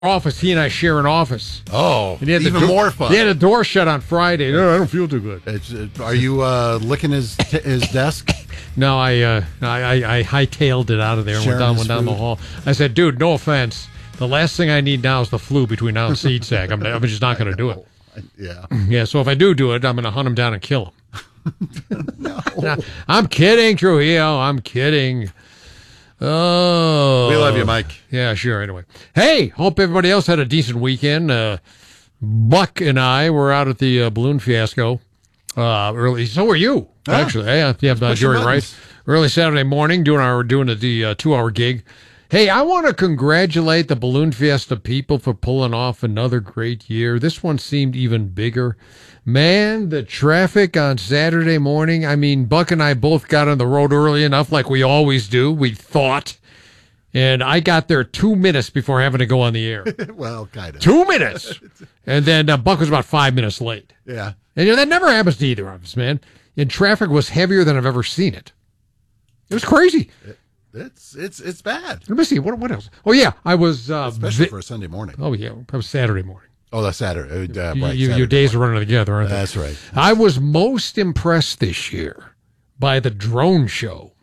office. He and I share an office. Oh, and he had even more fun. He had a door shut on Friday. No, I don't feel too good. Are you licking his desk? No, I hightailed it out of there and went down the hall. I said, dude, no offense. The last thing I need now is the flu between now and seed sack. I'm just not going to do it. Yeah. Yeah, so if I do it, I'm going to hunt him down and kill him. No. I'm kidding, Trujillo. I'm kidding. Oh. We love you, Mike. Yeah, sure. Anyway. Hey, hope everybody else had a decent weekend. Buck and I were out at the Balloon Fiasco early. So were you, actually. Yeah, Jerry Rice. Early Saturday morning doing the 2-hour gig. Hey, I want to congratulate the Balloon Fiesta people for pulling off another great year. This one seemed even bigger. Man, the traffic on Saturday morning, I mean, Buck and I both got on the road early enough like we always do, we thought. And I got there 2 minutes before having to go on the air. Well, kind of. 2 minutes. And then Buck was about 5 minutes late. Yeah. And that never happens to either of us, man. And traffic was heavier than I've ever seen it. It was crazy. It's bad. Let me see. What else? Oh, yeah. I was... especially for a Sunday morning. Oh, yeah. That was Saturday morning. Oh, that's Saturday. Right, your days are running together, aren't they? That's right. I was most impressed this year by the drone show.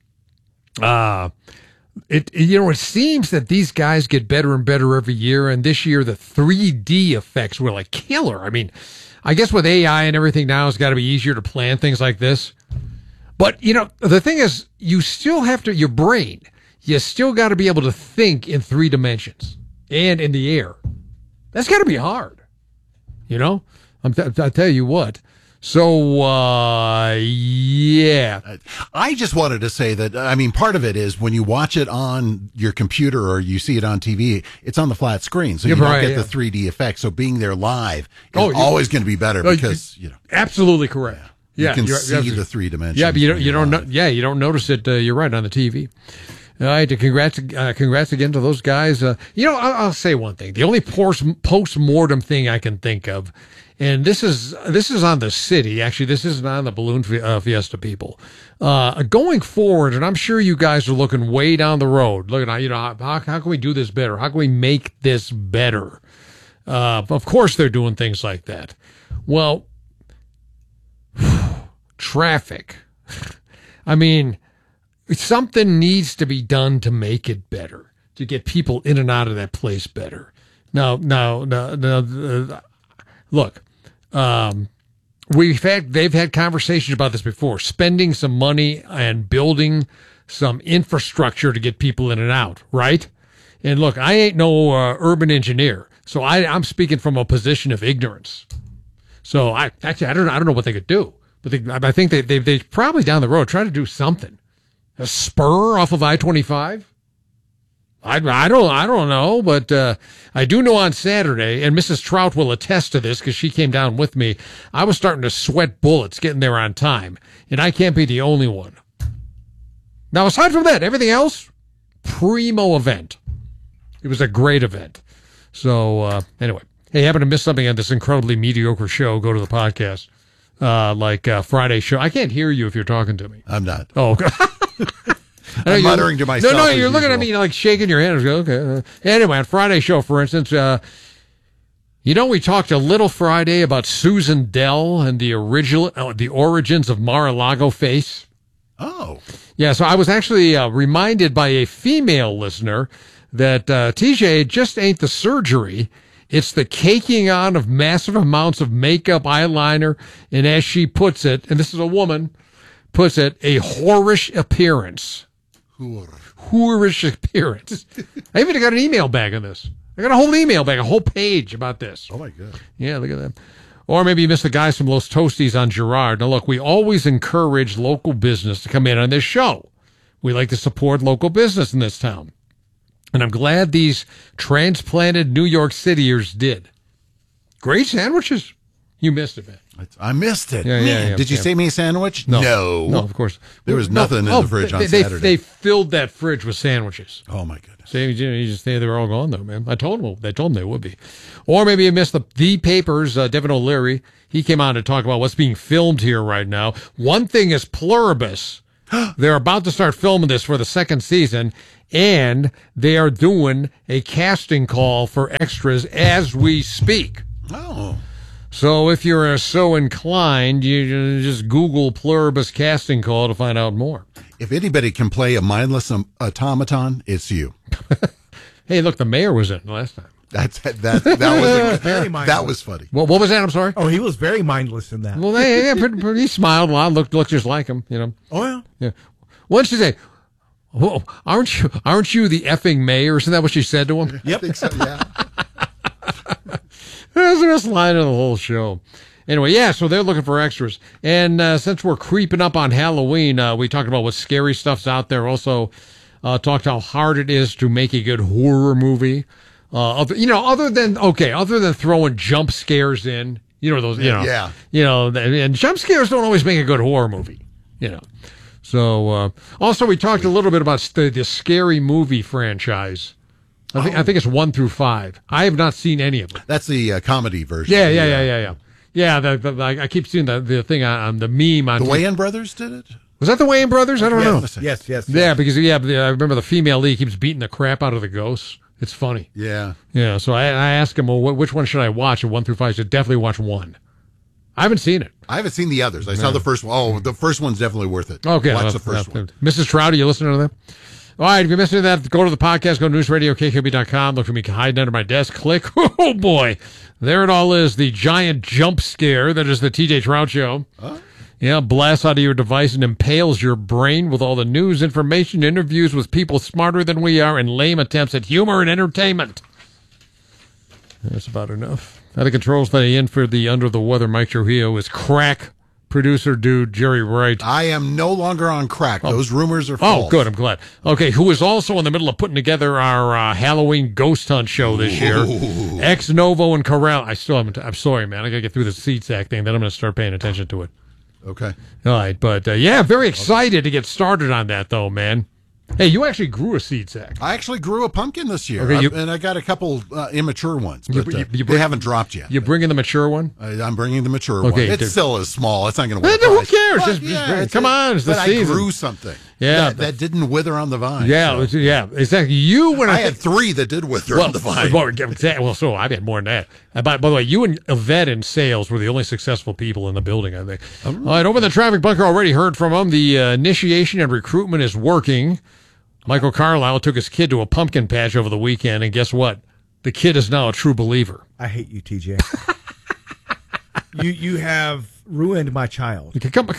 It seems that these guys get better and better every year, and this year the 3D effects were like killer. I mean, I guess with AI and everything now, it's got to be easier to plan things like this. But, the thing is, you still have to, your brain, you still got to be able to think in 3 dimensions and in the air. That's got to be hard, I'll tell you what. So, yeah. I just wanted to say that, part of it is when you watch it on your computer or you see it on TV, it's on the flat screen. So you don't get the 3D effect. So being there live is always going to be better because, Absolutely correct. You can see the 3 dimensions. Yeah, but you don't notice it. You're right on the TV. All right, congrats again to those guys. I'll say one thing. The only post-mortem thing I can think of, and this is on the city. Actually, this isn't on the Balloon Fiesta people. Going forward, and I'm sure you guys are looking way down the road. Looking at, how can we do this better? How can we make this better? Of course, they're doing things like that. Well, traffic. Something needs to be done to make it better, to get people in and out of that place better. Now, look, they've had conversations about this before, spending some money and building some infrastructure to get people in and out, right? And look, I ain't no urban engineer, so I'm speaking from a position of ignorance. So I don't know what they could do, but I think they probably down the road try to do something. A spur off of I-25? I don't know, but I do know on Saturday, and Mrs. Trout will attest to this because she came down with me, I was starting to sweat bullets getting there on time, and I can't be the only one. Now, aside from that, everything else, primo event. It was a great event. So, anyway, hey, happen to miss something on this incredibly mediocre show, go to the podcast, like Friday show. I can't hear you if you're talking to me. I'm not. Oh, okay. I'm muttering to myself. No, you're looking at me like shaking your head. Okay. Anyway, on Friday's show, for instance, we talked a little Friday about Susan Dell and the origins of Mar-a-Lago face. Oh. Yeah, so I was actually reminded by a female listener that TJ just ain't the surgery. It's the caking on of massive amounts of makeup, eyeliner, and as she puts it, and this is a woman, puts it, a whorish appearance. Whorish appearance. I even got an email bag on this. I got a whole email bag, a whole page about this. Oh, my God. Yeah, look at that. Or maybe you missed the guys from Los Toasties on Girard. Now, look, we always encourage local business to come in on this show. We like to support local business in this town. And I'm glad these transplanted New York Cityers did. Great sandwiches. You missed it, man. I missed it. Yeah. Did you say me a sandwich? No, of course. There was nothing in the fridge on Saturday. They filled that fridge with sandwiches. Oh, my goodness. So you just say they were all gone, though, man. They told them they would be. Or maybe you missed the papers. Devin O'Leary, he came on to talk about what's being filmed here right now. One thing is Pluribus. They're about to start filming this for the second season, and they are doing a casting call for extras as we speak. Oh. So if you're so inclined, you just Google Pluribus casting call to find out more. If anybody can play a mindless automaton, it's you. Hey, look, the mayor was in last time. That was funny. What was that? I'm sorry. Oh, he was very mindless in that. Well, he smiled a lot, looked just like him, you know. Oh yeah. Yeah. What did she say? Oh, aren't you the effing mayor? Isn't that what she said to him? Yep. I think so, yeah. That's the best line of the whole show. Anyway, yeah, so they're looking for extras. And since we're creeping up on Halloween, we talked about what scary stuff's out there. Also, talked how hard it is to make a good horror movie. Other than throwing jump scares in, and jump scares don't always make a good horror movie, you know. So, also we talked a little bit about the Scary Movie franchise. I think it's 1 through 5. I have not seen any of them. That's the comedy version. Yeah. Yeah, I keep seeing the thing on the meme on the Wayans brothers did it. Was that the Wayans brothers? I don't know. Yes. Yeah, because I remember the female lead keeps beating the crap out of the ghosts. It's funny. Yeah. Yeah. So I asked him, well, which one should I watch? And 1 through 5, I said definitely watch 1. I haven't seen it. I haven't seen the others. I saw the first one. Oh, the first one's definitely worth it. Okay, watch the first one. Mrs. Trout, are you listening to that? All right, if you're missing that, go to the podcast, go to newsradio.kkb.com, look for me hiding under my desk, click. Oh, boy. There it all is, the giant jump scare that is the TJ Trout Show. Huh? Yeah, blasts out of your device and impales your brain with all the news, information, interviews with people smarter than we are, and lame attempts at humor and entertainment. That's about enough. Out of controls today in for the Under the Weather Mike Trujillo is crack producer dude Jerry Wright. I am no longer on crack. Those rumors are false. Oh, good. I'm glad. Okay, who is also in the middle of putting together our Halloween ghost hunt show this year. Ex Novo and Corral. I'm sorry, man. I got to get through the seat sack thing. Then I'm going to start paying attention to it. Okay. All right. But, very excited to get started on that, though, man. Hey, you actually grew a seed sack. I actually grew a pumpkin this year, and I got a couple immature ones, but they haven't dropped yet. You bringing the mature one? I'm bringing the mature one. It's still as small. It's not going to work. Who cares? Just come on, it's the season. I grew something. Yeah, that didn't wither on the vine. Yeah, so. Exactly. I had 3 that did wither on the vine. Well, so I've had more than that. By the way, you and Yvette in sales were the only successful people in the building, I think. All right, over in the traffic bunker, already heard from them. The initiation and recruitment is working. Michael Carlisle took his kid to a pumpkin patch over the weekend, and guess what? The kid is now a true believer. I hate you, TJ. You have ruined my child. Come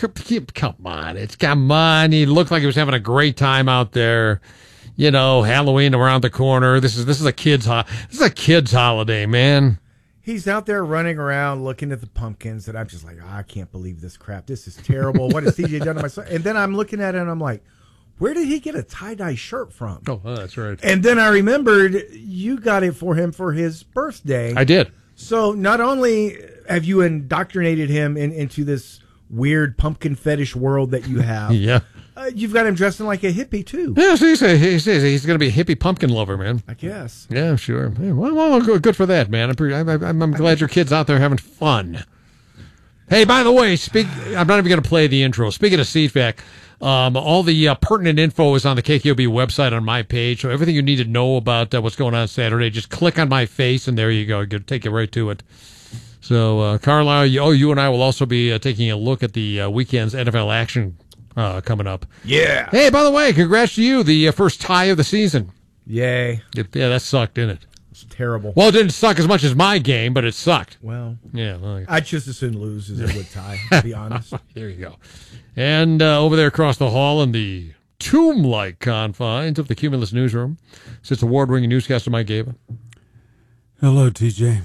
on. He looked like he was having a great time out there. You know, Halloween around the corner. This is a kid's holiday, man. He's out there running around looking at the pumpkins, and I'm just like, I can't believe this crap. This is terrible. What has TJ done to my son? And then I'm looking at it, and I'm like, where did he get a tie-dye shirt from? Oh, that's right. And then I remembered you got it for him for his birthday. I did. So not only have you indoctrinated him into this weird pumpkin fetish world that you have, yeah, you've got him dressing like a hippie, too. Yeah, so he says he's going to be a hippie pumpkin lover, man. I guess. Yeah, sure. Yeah, well, good for that, man. I'm glad your kid's out there having fun. Hey, by the way, I'm not even going to play the intro. Speaking of CFAC, all the pertinent info is on the KKOB website on my page. So everything you need to know about what's going on Saturday, just click on my face, and there you go. It'll take you right to it. So, Carlisle, you and I will also be taking a look at the weekend's NFL action coming up. Yeah. Hey, by the way, congrats to you, the first tie of the season. Yay. Yeah, that sucked, didn't it? It's terrible. Well, it didn't suck as much as my game, but it sucked. Well, yeah. Well, I'd just as soon lose as it would tie, to be honest. There you go. And over there across the hall in the tomb-like confines of the Cumulus newsroom sits award-winning newscaster Mike Gaba. Hello, TJ.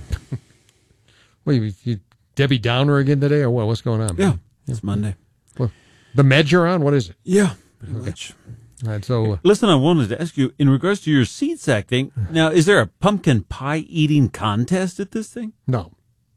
Wait, you Debbie Downer again today, or what? What's going on? Yeah, it's Monday. Well, the meds you're on? What is it? Yeah, pretty much. All right, so listen, I wanted to ask you in regards to your seed sack thing. Now, is there a pumpkin pie eating contest at this thing? No.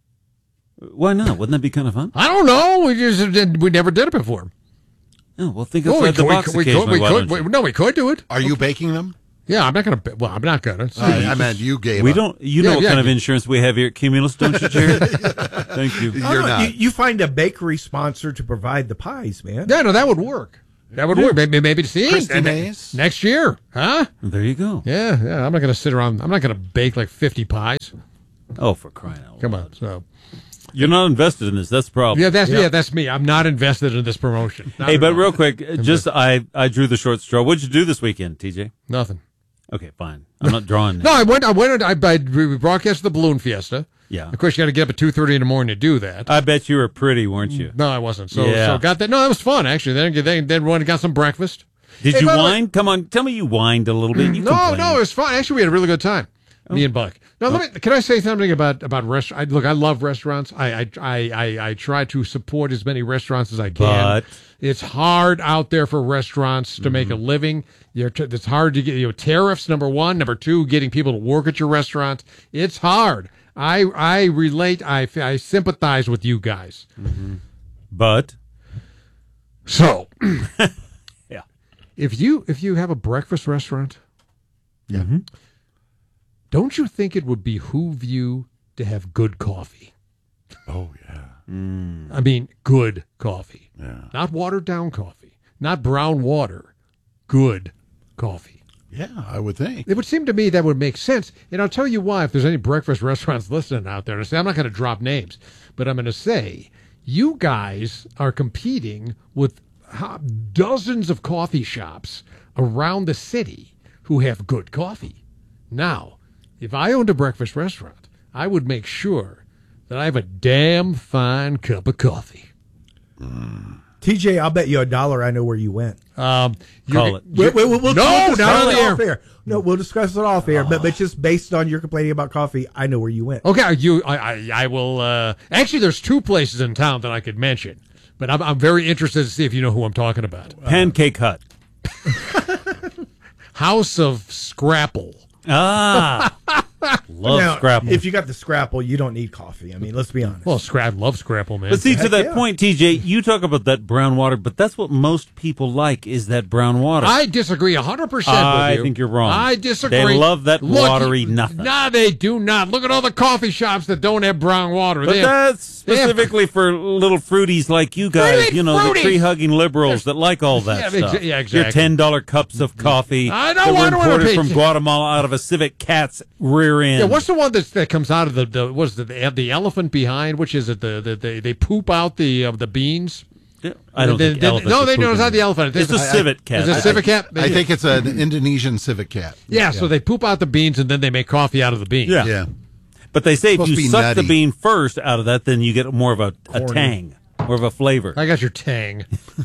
Why not? Wouldn't that be kind of fun? I don't know. We never did it before. Oh, well, think outside the box occasionally. We could do it. Are you baking them? Yeah, I'm not gonna. Well, I'm not gonna. I meant you gave. We don't. You know what kind of insurance we have here at Cumulus, don't you, Jerry? Thank you. You're not. You find a bakery sponsor to provide the pies, man. Yeah, no, that would work. That would work. Maybe to see Christy Mays. next year, huh? There you go. Yeah. I'm not going to sit around. I'm not going to bake like 50 pies. Oh, for crying out loud. Come on. So You're not invested in this. That's the problem. that's me. I'm not invested in this promotion. Not Hey, at but all. real quick, I drew the short straw. What'd you do this weekend, TJ? Nothing. Okay, fine. I'm not drawing. No, we broadcast the Balloon Fiesta. Yeah. Of course, you got to get up at 2:30 in the morning to do that. I bet you were pretty, weren't you? No, I wasn't. So Yeah. got that. No, it was fun actually. Then went and got some breakfast. Did Hey, you by the way- whine? Come on, tell me you whined a little bit. You No, complained. it was fun. Actually, we had a really good time. Me and Buck. Now, can I say something about restaurants? Look, I love restaurants. I try to support as many restaurants as I can. But it's hard out there for restaurants to make a living. It's hard to get tariffs. Number one, number two, getting people to work at your restaurant. It's hard. I relate. I sympathize with you guys. But So, yeah, if you have a breakfast restaurant, Yeah. don't you think it would behoove you to have good coffee? Oh, yeah. I mean, good coffee. Yeah. Not watered down coffee. Not brown water. Good coffee. Yeah, I would think. It would seem to me that would make sense. And I'll tell you why, if there's any breakfast restaurants listening out there. I'm not going to drop names, but I'm going to say you guys are competing with dozens of coffee shops around the city who have good coffee. Now, if I owned a breakfast restaurant, I would make sure that I have a damn fine cup of coffee. TJ, I'll bet you $1 I know where you went. Call it. We'll No, discuss not on it the off air. No, we'll discuss it off air. But just based on your complaining about coffee, I know where you went. Okay, I will. Actually, there's two places in town that I could mention, but I'm very interested to see if you know who I'm talking about. Pancake Hut. House of Scrapple. Ah, love Now, Scrapple. If you got the Scrapple, you don't need coffee. I mean, let's be honest. Well, love Scrapple, man. But see, to Heck that yeah. point, TJ, you talk about that brown water, but that's what most people like is that brown water. I disagree 100% with you. I think you're wrong. I disagree. They love that watery nothing. No, they do not. Look at all the coffee shops that don't have brown water. But They have- that's specifically for little fruities like you guys, Fruity, the fruity. tree-hugging liberals that like all that Yeah, stuff. yeah, exactly. Your $10 cups of coffee I that don't were want to imported pay from you. Guatemala out of a Civic Cat's rear end. Yeah, what's the one that comes out of the what is it, the elephant behind? Which is it? They poop out the beans. I don't think elephants No, are no, it's not pooping. the elephant. It's a Civet Cat. Is it a Civet Cat? I think it's an Indonesian civet cat. Yeah, so they poop out the beans and then they make coffee out of the beans. Yeah. Yeah. But they say if Supposed to you be suck nutty. the bean first out of that, then you get more of a tang, more of a flavor. I got your tang.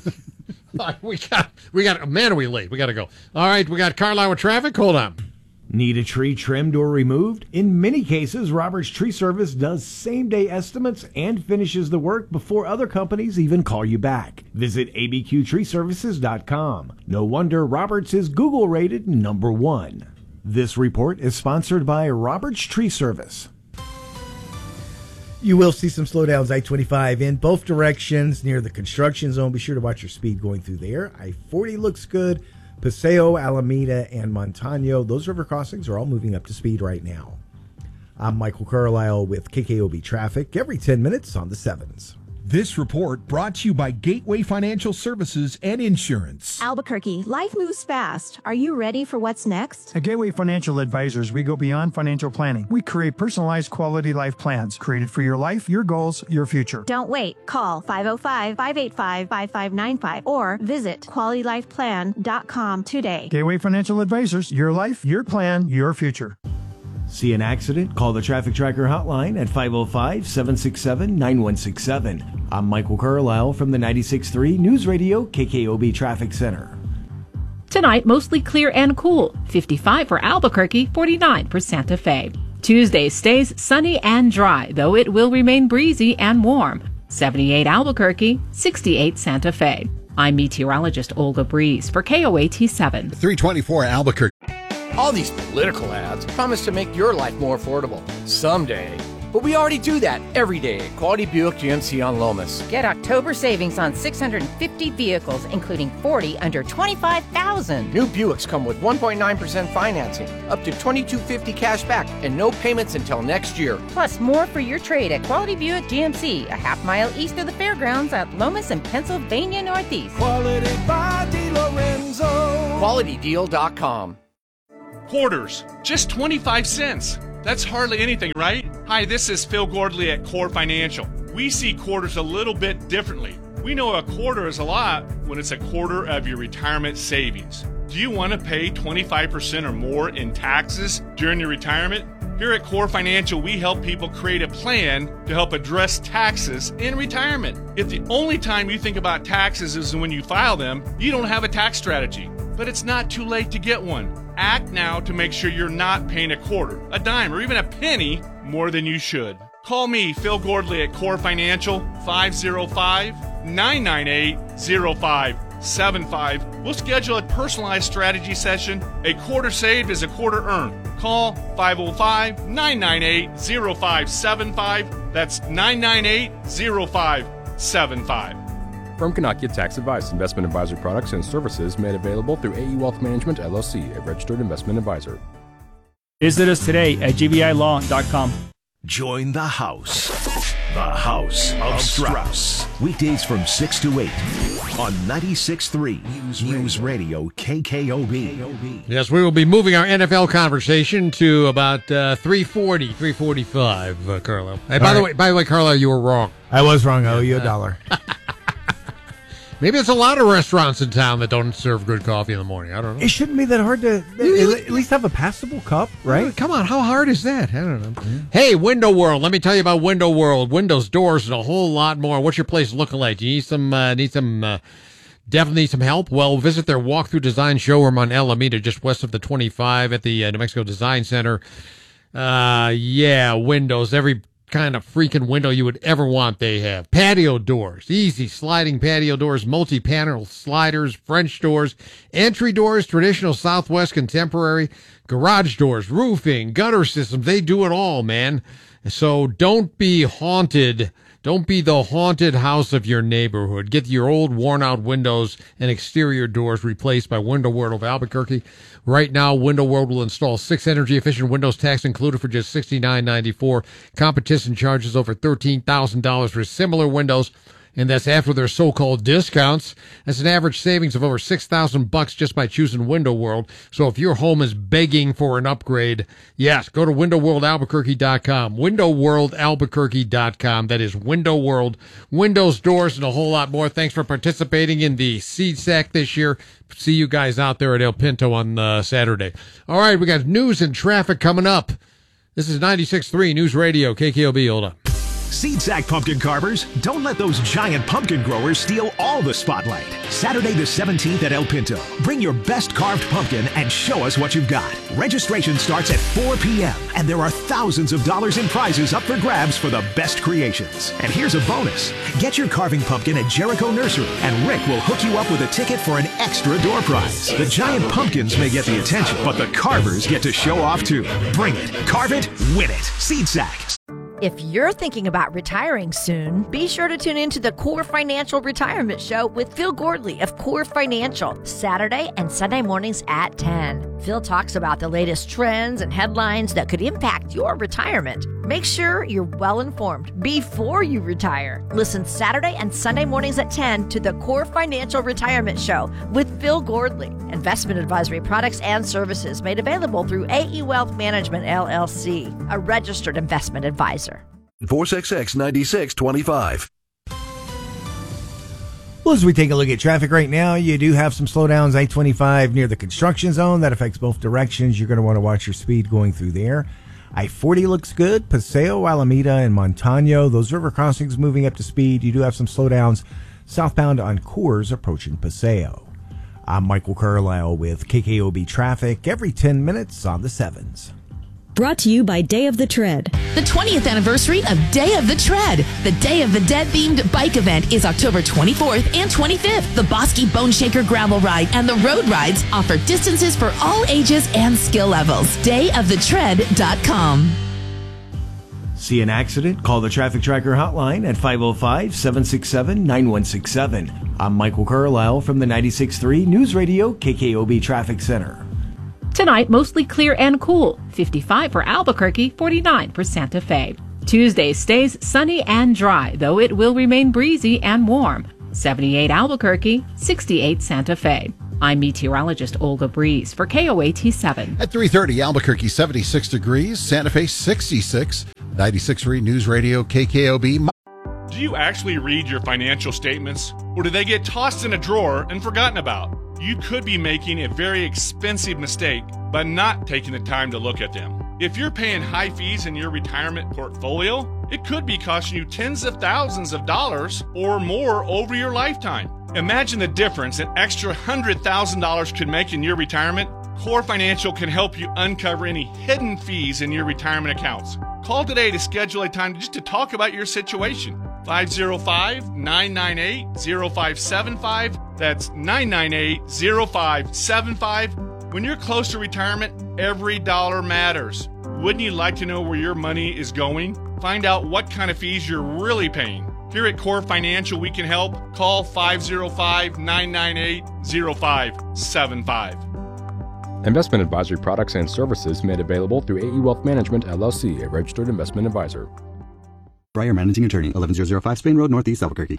we got. Man, are we late? We got to go. All right, we got Carlisle with traffic. Hold on. Need a tree trimmed or removed? In many cases, Roberts Tree Service does same-day estimates and finishes the work before other companies even call you back. Visit abqtreeservices.com. No wonder Roberts is Google-rated #1. This report is sponsored by Roberts Tree Service. You will see some slowdowns I-25 in both directions near the construction zone. Be sure to watch your speed going through there. I-40 looks good. Paseo, Alameda, and Montano, those river crossings are all moving up to speed right now. I'm Michael Carlisle with KKOB Traffic every 10 minutes on the 7s. This report brought to you by Gateway Financial Services and Insurance. Albuquerque, life moves fast. Are you ready for what's next? At Gateway Financial Advisors, we go beyond financial planning. We create personalized quality life plans created for your life, your goals, your future. Don't wait. Call 505-585-5595 or visit QualityLifePlan.com today. Gateway Financial Advisors, your life, your plan, your future. See an accident? Call the Traffic Tracker hotline at 505-767-9167. I'm Michael Carlisle from the 96.3 News Radio KKOB Traffic Center. Tonight, mostly clear and cool. 55 for Albuquerque, 49 for Santa Fe. Tuesday stays sunny and dry, though it will remain breezy and warm. 78 Albuquerque, 68 Santa Fe. I'm meteorologist Olga Breeze for KOAT 7. 324 Albuquerque. All these political ads promise to make your life more affordable. Someday. But we already do that every day at Quality Buick GMC on Lomas. Get October savings on 650 vehicles, including 40 under $25,000. New Buicks come with 1.9% financing, up to $2,250 cash back, and no payments until next year. Plus, more for your trade at Quality Buick GMC, a half-mile east of the fairgrounds at Lomas and Pennsylvania Northeast. Quality by DeLorenzo. QualityDeal.com. Quarters, just 25 cents. That's hardly anything, right? Hi, this is Phil Gordley at Core Financial. We see quarters a little bit differently. We know a quarter is a lot when it's a quarter of your retirement savings. Do you want to pay 25% or more in taxes during your retirement? Here at Core Financial, we help people create a plan to help address taxes in retirement. If the only time you think about taxes is when you file them, you don't have a tax strategy. But it's not too late to get one. Act now to make sure you're not paying a quarter, a dime, or even a penny more than you should. Call me, Phil Gordley, at Core Financial, 505-998-0575. We'll schedule a personalized strategy session. A quarter saved is a quarter earned. Call 505-998-0575. That's 998-0575. Firm cannot give tax advice. Investment advisory products and services made available through AE Wealth Management, LLC, a registered investment advisor. Visit us today at gbilaw.com. Join the house. The House of Strauss. Weekdays from 6 to 8 on 96.3 News Radio KKOB. Yes, we will be moving our NFL conversation to about 3:45, Carlo. Hey, by the way, Carlo, you were wrong. I was wrong. I owe you $1. Maybe it's a lot of restaurants in town that don't serve good coffee in the morning. I don't know. It shouldn't be that hard to at least have a passable cup, right? Come on, how hard is that? I don't know. Hey, Window World. Let me tell you about Window World. Windows, doors, and a whole lot more. What's your place looking like? Do you definitely need some help? Well, visit their walkthrough design showroom on Alameda, just west of the 25 at the New Mexico Design Center. Windows, every kind of freaking window you would ever want they have. Patio doors, easy sliding patio doors, multi-panel sliders, French doors, entry doors, traditional Southwest contemporary, garage doors, roofing, gutter systems. They do it all, man. So don't be haunted. Don't be the haunted house of your neighborhood. Get your old worn-out windows and exterior doors replaced by Window World of Albuquerque. Right now, Window World will install 6 energy-efficient windows, tax included, for just $69.94. Competition charges over $13,000 for similar windows, and that's after their so-called discounts. That's an average savings of over $6,000 just by choosing Window World. So if your home is begging for an upgrade, yes, go to WindowWorldAlbuquerque.com. WindowWorldAlbuquerque.com. That is Window World. Windows, doors, and a whole lot more. Thanks for participating in the Seed Sack this year. See you guys out there at El Pinto on Saturday. All right, we got news and traffic coming up. This is 96.3 News Radio, KKOB. Hold on. Seed Sack pumpkin carvers, don't let those giant pumpkin growers steal all the spotlight. Saturday the 17th at El Pinto. Bring your best carved pumpkin and show us what you've got. Registration starts at 4 p.m. and there are thousands of dollars in prizes up for grabs for the best creations. And here's a bonus. Get your carving pumpkin at Jericho Nursery and Rick will hook you up with a ticket for an extra door prize. The giant pumpkins may get the attention, but the carvers get to show off too. Bring it, carve it, win it. Seed Sack. If you're thinking about retiring soon, be sure to tune into the Core Financial Retirement Show with Phil Gordley of Core Financial, Saturday and Sunday mornings at 10. Phil talks about the latest trends and headlines that could impact your retirement. Make sure you're well informed before you retire. Listen Saturday and Sunday mornings at 10 to the Core Financial Retirement Show with Phil Gordley. Investment advisory products and services made available through AE Wealth Management, LLC, a registered investment advisor. 466-9625. Well, as we take a look at traffic right now, you do have some slowdowns. I-25 near the construction zone. That affects both directions. You're going to want to watch your speed going through there. I-40 looks good. Paseo, Alameda, and Montano. Those river crossings moving up to speed. You do have some slowdowns southbound on Coors approaching Paseo. I'm Michael Carlisle with KKOB Traffic every 10 minutes on the 7s. Brought to you by Day of the Tread. The 20th anniversary of Day of the Tread. The Day of the Dead themed bike event is October 24th and 25th. The Bosky Bone Shaker Gravel Ride and the Road Rides offer distances for all ages and skill levels. DayofTheTread.com. See an accident? Call the Traffic Tracker hotline at 505-767-9167. I'm Michael Carlisle from the 96.3 News Radio KKOB Traffic Center. Tonight, mostly clear and cool. 55 for Albuquerque, 49 for Santa Fe. Tuesday stays sunny and dry, though it will remain breezy and warm. 78 Albuquerque, 68 Santa Fe. I'm meteorologist Olga Breeze for KOAT7. At 3:30, Albuquerque 76 degrees, Santa Fe 66, 96.3 News Radio KKOB. Do you actually read your financial statements, or do they get tossed in a drawer and forgotten about? You could be making a very expensive mistake by not taking the time to look at them. If you're paying high fees in your retirement portfolio, it could be costing you tens of thousands of dollars or more over your lifetime. Imagine the difference an extra $100,000 could make in your retirement. Core Financial can help you uncover any hidden fees in your retirement accounts. Call today to schedule a time just to talk about your situation. 505-998-0575. That's 998-0575. When you're close to retirement, every dollar matters. Wouldn't you like to know where your money is going? Find out what kind of fees you're really paying. Here at Core Financial, we can help. Call 505-998-0575. Investment advisory products and services made available through AE Wealth Management, LLC, a registered investment advisor. Breyer, Managing Attorney, 11005 Spain Road, Northeast Albuquerque.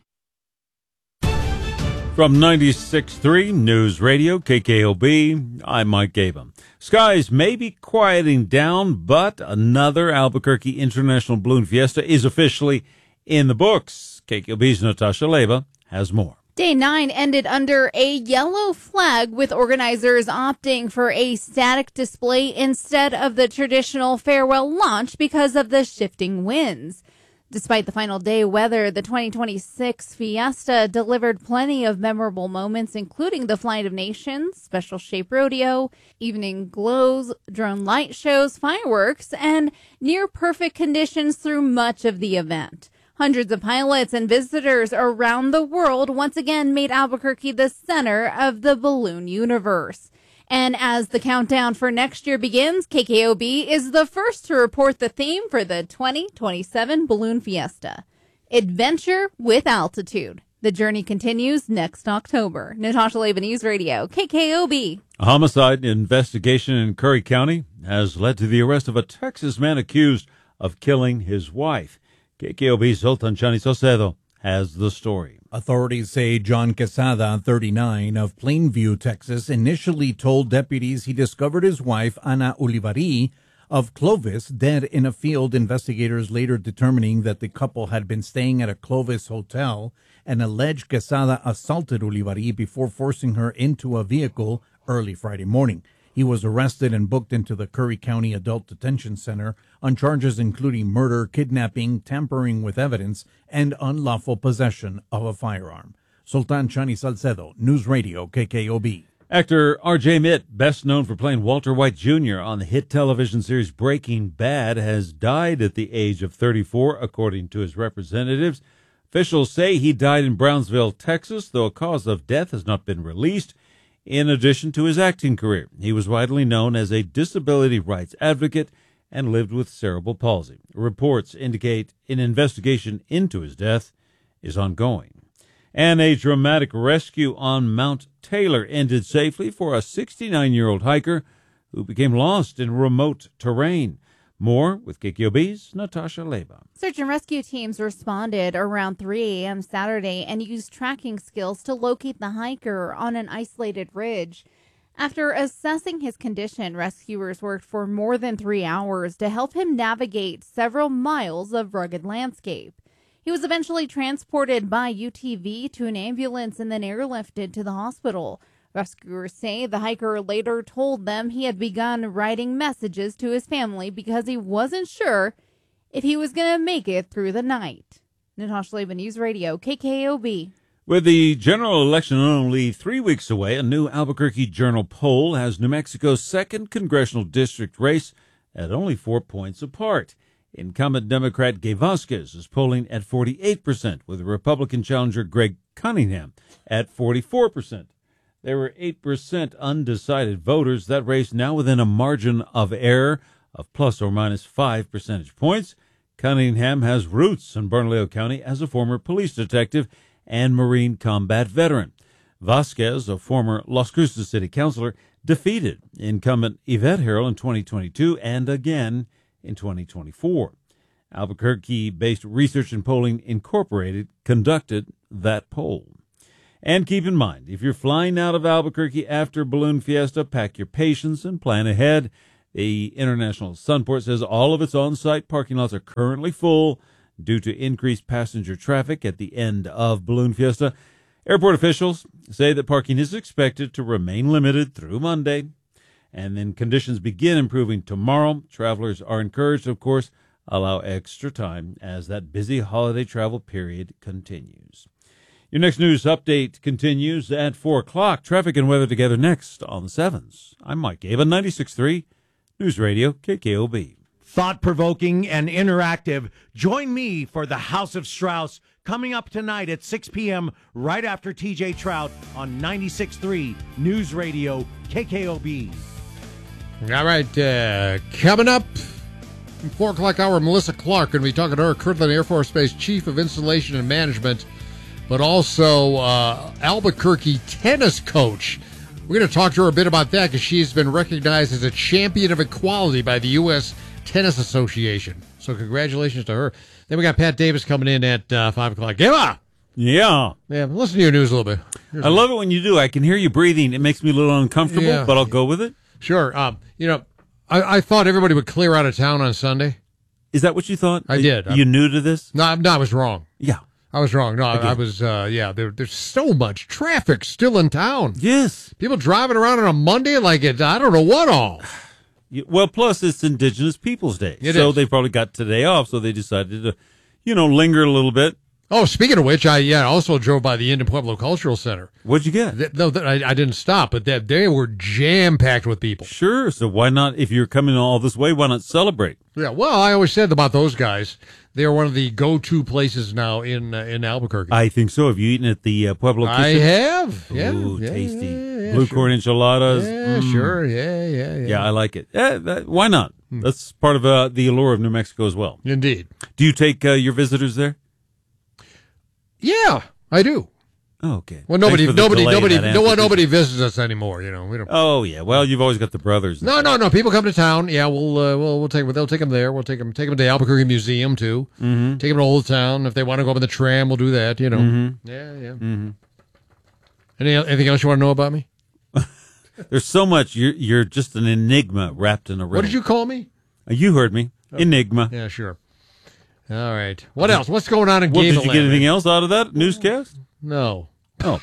From 96.3 News Radio, KKOB, I'm Mike Gabum. Skies may be quieting down, but another Albuquerque International Balloon Fiesta is officially in the books. KKOB's Natasha Leva has more. Day 9 ended under a yellow flag, with organizers opting for a static display instead of the traditional farewell launch because of the shifting winds. Despite the final day weather, the 2026 Fiesta delivered plenty of memorable moments, including the Flight of Nations, Special Shape Rodeo, evening glows, drone light shows, fireworks, and near-perfect conditions through much of the event. Hundreds of pilots and visitors around the world once again made Albuquerque the center of the balloon universe. And as the countdown for next year begins, KKOB is the first to report the theme for the 2027 Balloon Fiesta: Adventure with Altitude. The journey continues next October. Natasha Leva, News Radio, KKOB. A homicide investigation in Curry County has led to the arrest of a Texas man accused of killing his wife. KKOB's Zoltan Chani Saucedo has the story. Authorities say John Quesada, 39, of Plainview, Texas, initially told deputies he discovered his wife, Ana Ulivari, of Clovis, dead in a field. Investigators later determining that the couple had been staying at a Clovis hotel and alleged Quesada assaulted Ulivari before forcing her into a vehicle early Friday morning. He was arrested and booked into the Curry County Adult Detention Center on charges including murder, kidnapping, tampering with evidence, and unlawful possession of a firearm. Sultan Chani Salcedo, News Radio, KKOB. Actor R.J. Mitt, best known for playing Walter White Jr. on the hit television series Breaking Bad, has died at the age of 34, according to his representatives. Officials say he died in Brownsville, Texas, though a cause of death has not been released. In addition to his acting career, he was widely known as a disability rights advocate and lived with cerebral palsy. Reports indicate an investigation into his death is ongoing. And a dramatic rescue on Mount Taylor ended safely for a 69-year-old hiker who became lost in remote terrain. More with KKOB's Natasha Leva. Search and rescue teams responded around 3 a.m. Saturday and used tracking skills to locate the hiker on an isolated ridge. After assessing his condition, rescuers worked for more than 3 hours to help him navigate several miles of rugged landscape. He was eventually transported by UTV to an ambulance and then airlifted to the hospital. Rescuers say the hiker later told them he had begun writing messages to his family because he wasn't sure if he was going to make it through the night. Natasha Leva, News Radio, KKOB. With the general election only 3 weeks away, a new Albuquerque Journal poll has New Mexico's 2nd congressional district race at only 4 points apart. Incumbent Democrat Gay Vasquez is polling at 48%, with Republican challenger Greg Cunningham at 44%. There were 8% undecided voters. That race now within a margin of error of plus or minus 5 percentage points. Cunningham has roots in Bernalillo County as a former police detective and Marine combat veteran. Vasquez, a former Las Cruces city councilor, defeated incumbent Yvette Harrell in 2022 and again in 2024. Albuquerque-based Research and Polling Incorporated conducted that poll. And keep in mind, if you're flying out of Albuquerque after Balloon Fiesta, pack your patience and plan ahead. The International Sunport says all of its on-site parking lots are currently full due to increased passenger traffic at the end of Balloon Fiesta. Airport officials say that parking is expected to remain limited through Monday, and then conditions begin improving tomorrow. Travelers are encouraged, of course, allow extra time as that busy holiday travel period continues. Your next news update continues at 4 o'clock. Traffic and weather together next on the 7s. I'm Mike Gabe on 96.3 News Radio KKOB. Thought-provoking and interactive. Join me for the House of Strauss coming up tonight at 6 p.m. right after TJ Trout on 96.3 News Radio KKOB. All right, coming up, 4 o'clock hour, Melissa Clark going to be talking to her, Kirtland Air Force Base Chief of Installation and Management, but also Albuquerque tennis coach. We're going to talk to her a bit about that because she's been recognized as a champion of equality by the U.S. Tennis Association. So congratulations to her. Then we got Pat Davis coming in at 5 o'clock. Give up! Yeah. Listen to your news a little bit. I love it when you do. I can hear you breathing. It makes me a little uncomfortable, but I'll go with it. Sure. I thought everybody would clear out of town on Sunday. Is that what you thought? I did. You new to this? No, I was wrong. Yeah. I was wrong. No, I was, there's so much traffic still in town. Yes. People driving around on a Monday like it, I don't know what all. Well, plus it's Indigenous Peoples Day. So they probably got today off, so they decided to, linger a little bit. Oh, speaking of which, I also drove by the Indian Pueblo Cultural Center. What'd you get? I didn't stop, but they were jam-packed with people. Sure, so why not, if you're coming all this way, why not celebrate? Yeah, well, I always said about those guys, they are one of the go-to places now in Albuquerque. I think so. Have you eaten at the Pueblo Kitchen? I have. Yeah. Ooh, tasty. Blue corn enchiladas. Yeah, sure. Yeah. Yeah, I like it. Why not? That's part of the allure of New Mexico as well. Indeed. Do you take your visitors there? Yeah, I do. Oh, okay. Well, nobody visits us anymore. We don't. Oh yeah. Well, you've always got the brothers. No. People come to town. Yeah, we'll take them. They'll take them there. We'll take them to the Albuquerque Museum too. Mm-hmm. Take them to Old Town. If they want to go up in the tram, we'll do that. Mm-hmm. Yeah. Mm-hmm. Anything else you want to know about me? There's so much. You're just an enigma wrapped in a riddle. What did you call me? You heard me. Enigma. Yeah, sure. All right. What else? What's going on in Gable? Did you get anything else out of that newscast? No. Oh.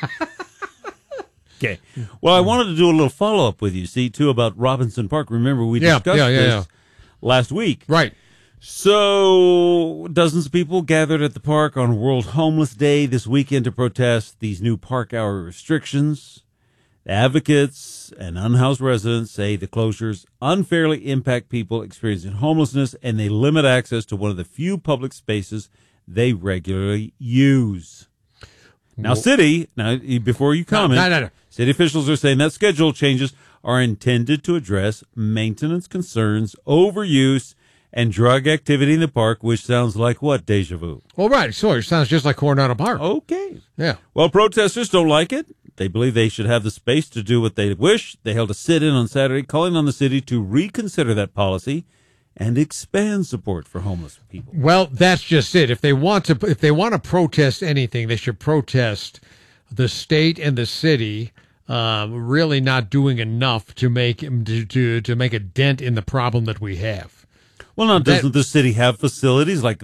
Okay. Well, I wanted to do a little follow-up with you, too, about Robinson Park. Remember, we discussed this last week. Right. So, dozens of people gathered at the park on World Homeless Day this weekend to protest these new park hour restrictions. Advocates and unhoused residents say the closures unfairly impact people experiencing homelessness, and they limit access to one of the few public spaces they regularly use. Now, before you comment, no. City officials are saying that schedule changes are intended to address maintenance concerns, overuse, and drug activity in the park, which sounds like what, deja vu? Well, right. So it sounds just like Coronado Park. Okay. Yeah. Well, protesters don't like it. They believe they should have the space to do what they wish. They held a sit-in on Saturday, calling on the city to reconsider that policy and expand support for homeless people. Well, that's just it. If they want to protest anything, they should protest the state and the city really not doing enough to make a dent in the problem that we have. Well, now, doesn't the city have facilities like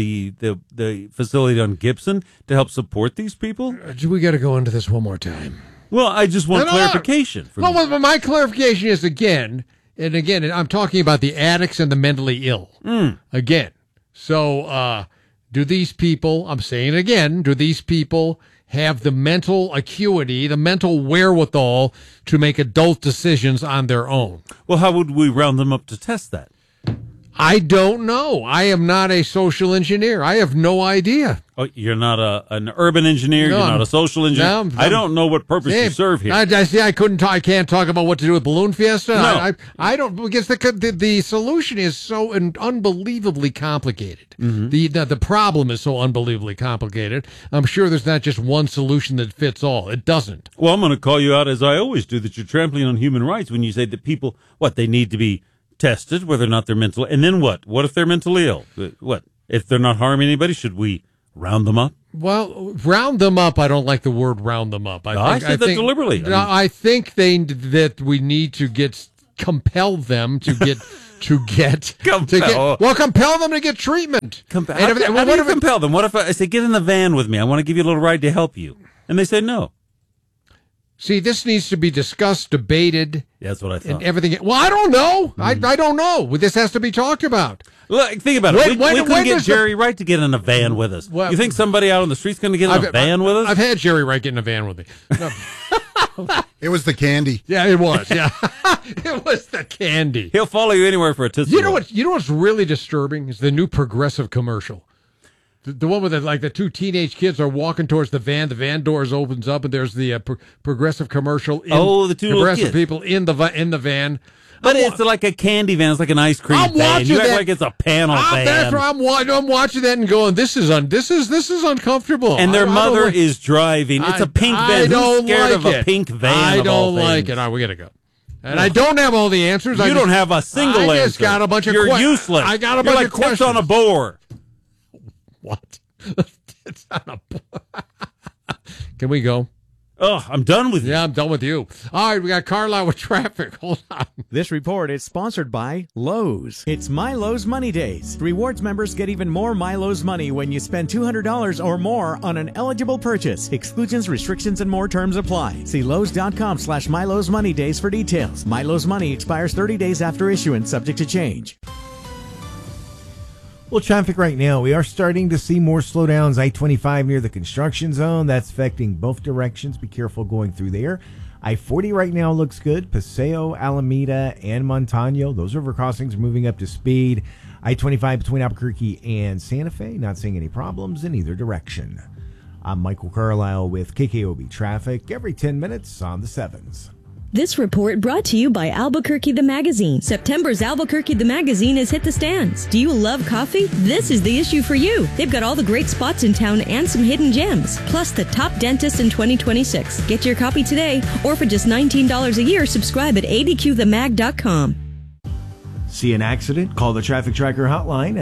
the facility on Gibson to help support these people? We got to go into this one more time. Well, I just want clarification. Well, my clarification is again, I'm talking about the addicts and the mentally ill. Again. So, do these people, I'm saying again, do these people have the mental acuity, the mental wherewithal to make adult decisions on their own? Well, how would we round them up to test that? I don't know. I am not a social engineer. I have no idea. Oh, you're not an urban engineer. You're not a social engineer. No, I don't know what purpose you serve here. I I can't talk about what to do with Balloon Fiesta. No. I don't, because the solution is so unbelievably complicated. Mm-hmm. The problem is so unbelievably complicated. I'm sure there's not just one solution that fits all. It doesn't. Well, I'm going to call you out, as I always do, that you're trampling on human rights when you say that people, they need to be tested, whether or not they're mental. And then what? What if they're mentally ill? What? If they're not harming anybody, should we round them up? Well, round them up. I don't like the word round them up. I said that deliberately. I think that we need to compel them to get compel them to get treatment. How do you compel them? What if I say, get in the van with me? I want to give you a little ride to help you. And they say no. See, this needs to be discussed, debated. Yeah, that's what I thought. And everything. Well, I don't know. I don't know. This has to be talked about. Look, think about it. We couldn't get Jerry Wright to get in a van with us. You think somebody out on the street's going to get in a van with us? I've had Jerry Wright get in a van with me. No. It was the candy. Yeah, it was. Yeah, it was the candy. He'll follow you anywhere for a Tootsie Roll. You know what's really disturbing is the new Progressive commercial. The one where the two teenage kids are walking towards the van doors opens up, and there's the Progressive commercial. The two Progressive people in the van. But it's like a candy van. It's like an ice cream van. You act like it's a panel van. That's where I'm watching that and going, this is uncomfortable. And their mother is driving. It's a pink van. Who's scared of a pink van? I don't like it. All right, we gotta go. And I don't have all the answers. You don't have a single answer. I just got a bunch of questions. You're useless. I got a bunch of questions. You're like on a board. What? It's not a board. Can we go? Oh, I'm done with you. Yeah, I'm done with you. All right, we got Carlisle with traffic. Hold on. This report is sponsored by Lowe's. It's My Lowe's Money Days. Rewards members get even more My Lowe's money when you spend $200 or more on an eligible purchase. Exclusions, restrictions, and more terms apply. See Lowe's.com/My Lowe's Money Days for details. My Lowe's Money expires 30 days after issuance, subject to change. Well, traffic right now, we are starting to see more slowdowns. I-25 near the construction zone. That's affecting both directions. Be careful going through there. I-40 right now looks good. Paseo, Alameda, and Montano. Those river crossings are moving up to speed. I-25 between Albuquerque and Santa Fe. Not seeing any problems in either direction. I'm Michael Carlisle with KKOB Traffic every 10 minutes on the 7s. This report brought to you by Albuquerque the Magazine. September's Albuquerque the Magazine has hit the stands. Do you love coffee? This is the issue for you. They've got all the great spots in town and some hidden gems, plus the top dentist in 2026. Get your copy today, or for just $19 a year, subscribe at adqthemag.com. See an accident? Call the Traffic Tracker hotline at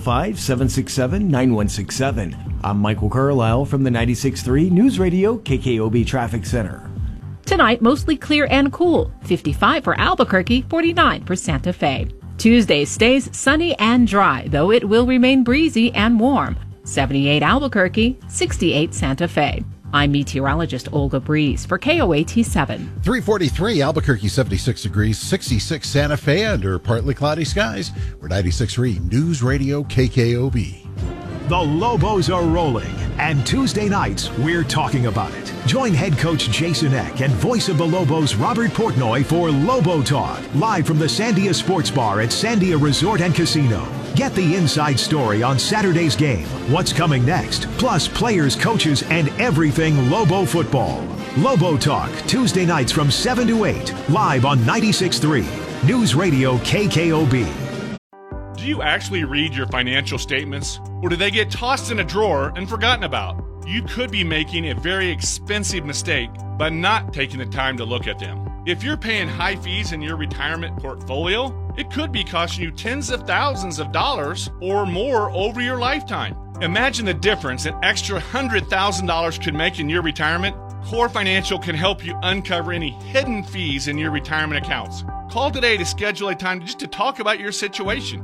505-767-9167. I'm Michael Carlisle from the 96.3 News Radio KKOB Traffic Center. Tonight, mostly clear and cool. 55 for Albuquerque, 49 for Santa Fe. Tuesday stays sunny and dry, though it will remain breezy and warm. 78 Albuquerque, 68 Santa Fe. I'm meteorologist Olga Breeze for KOAT7. 343 Albuquerque, 76 degrees, 66 Santa Fe under partly cloudy skies. We're 96.3 News Radio KKOB. The Lobos are rolling, and Tuesday nights, we're talking about it. Join head coach Jason Eck and voice of the Lobos, Robert Portnoy, for Lobo Talk, live from the Sandia Sports Bar at Sandia Resort and Casino. Get the inside story on Saturday's game, what's coming next, plus players, coaches, and everything Lobo football. Lobo Talk, Tuesday nights from 7 to 8, live on 96.3 News Radio KKOB. Do you actually read your financial statements, or do they get tossed in a drawer and forgotten about? You could be making a very expensive mistake by not taking the time to look at them. If you're paying high fees in your retirement portfolio, it could be costing you tens of thousands of dollars or more over your lifetime. Imagine the difference an extra $100,000 could make in your retirement. Core Financial can help you uncover any hidden fees in your retirement accounts. Call today to schedule a time just to talk about your situation.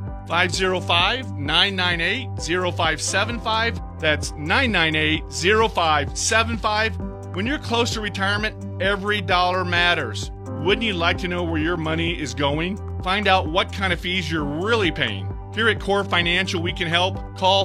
505-998-0575. That's 998-0575. When you're close to retirement, every dollar matters. Wouldn't you like to know where your money is going? Find out what kind of fees you're really paying. Here at Core Financial, we can help. Call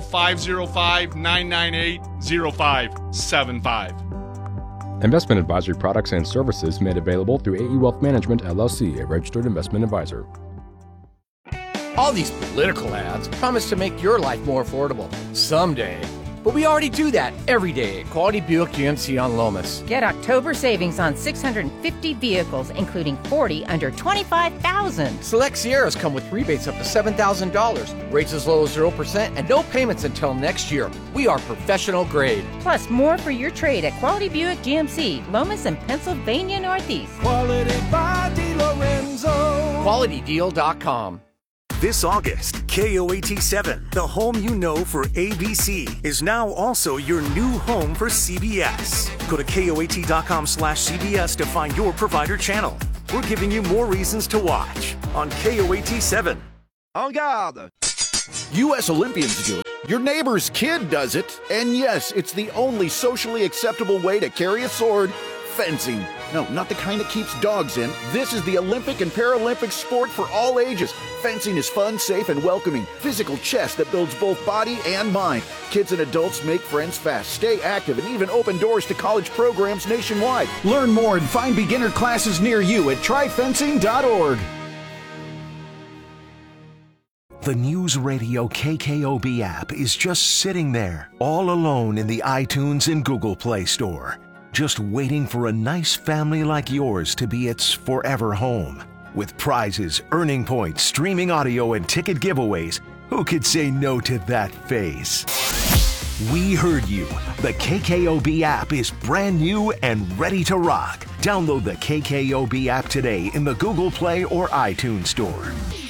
505-998-0575. Investment advisory products and services made available through AE Wealth Management, LLC, a registered investment advisor. All these political ads promise to make your life more affordable someday. But we already do that every day at Quality Buick GMC on Lomas. Get October savings on 650 vehicles, including 40 under $25,000. Select Sierras come with rebates up to $7,000, rates as low as 0%, and no payments until next year. We are professional grade. Plus, more for your trade at Quality Buick GMC, Lomas and Pennsylvania Northeast. Quality by DeLorenzo. QualityDeal.com. This August, KOAT7, the home you know for ABC, is now also your new home for CBS. Go to KOAT.com/CBS to find your provider channel. We're giving you more reasons to watch on KOAT7. En garde! U.S. Olympians do it. Your neighbor's kid does it. And yes, it's the only socially acceptable way to carry a sword. Fencing. No, not the kind that keeps dogs in. This is the Olympic and Paralympic sport for all ages. Fencing is fun, safe, and welcoming. Physical chess that builds both body and mind. Kids and adults make friends fast, stay active, and even open doors to college programs nationwide. Learn more and find beginner classes near you at tryfencing.org. The News Radio KKOB app is just sitting there, all alone in the iTunes and Google Play Store. Just waiting for a nice family like yours to be its forever home. With prizes, earning points, streaming audio, and ticket giveaways, who could say no to that face? We heard you. The KKOB app is brand new and ready to rock. Download the KKOB app today in the Google Play or iTunes Store.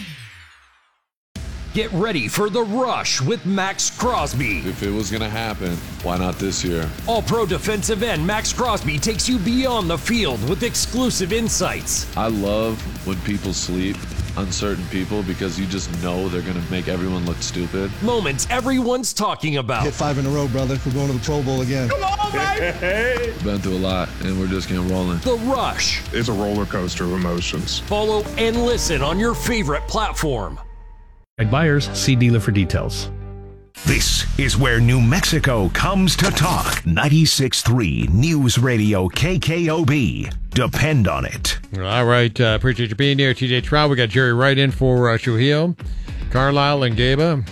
Get ready for The Rush with Max Crosby. If it was going to happen, why not this year? All-pro defensive end Max Crosby takes you beyond the field with exclusive insights. I love when people sleep on certain people because you just know they're going to make everyone look stupid. Moments everyone's talking about. Hit 5 in a row, brother. We're going to the Pro Bowl again. Come on, baby! Been through a lot, and we're just getting rolling. The Rush. It's a roller coaster of emotions. Follow and listen on your favorite platform. Buyers, see dealer for details. This is where New Mexico comes to talk. 96.3 News Radio KKOB. Depend on it. All right. Appreciate you being here. TJ Trout. We got Jerry Wright in for Trujillo, Carlisle, and Gaba.